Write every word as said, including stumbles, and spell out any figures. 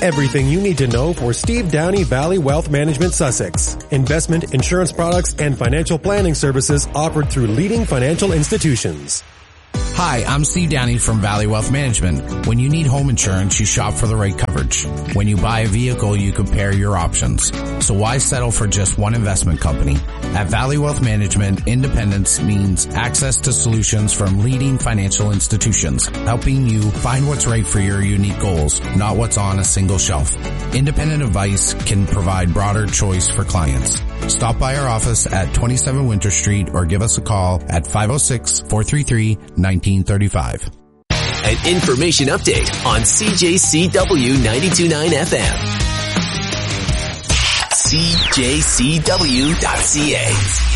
everything you need to know for Steve Downey Valley Wealth Management Sussex. Investment, insurance products, and financial planning services offered through leading financial institutions. Hi, I'm Steve Downey from Valley Wealth Management. When you need home insurance, you shop for the right coverage. When you buy a vehicle, you compare your options. So why settle for just one investment company? At Valley Wealth Management, independence means access to solutions from leading financial institutions, helping you find what's right for your unique goals, not what's on a single shelf. Independent advice can provide broader choice for clients. Stop by our office at twenty-seven Winter Street or give us a call at five oh six, four three three, one nine three five. An information update on C J C W ninety-two point nine F M. C J C W dot C A.